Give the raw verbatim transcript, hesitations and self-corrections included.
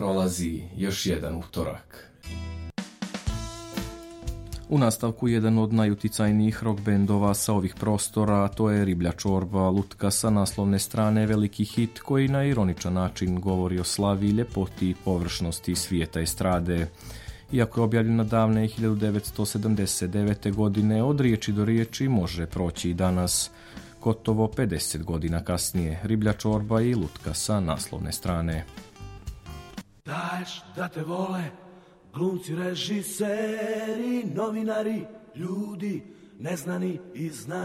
prolazi još jedan utorak. U nastavku jedan od najuticajnijih rock bendova sa ovih prostora, to je Riblja čorba lutka sa naslovne strane, veliki hit koji na ironičan način govori o slavi, ljepoti i površnosti svijeta estrade. Iako je objavljena davne hiljadu devetsto sedamdeset devete. godine, od riječi do riječi može proći i danas. Gotovo pedeset godina kasnije, Riblja čorba i lutka sa naslovne strane. Daješ da te vole glumci, režiseri, novinari, ljudi neznani i znani.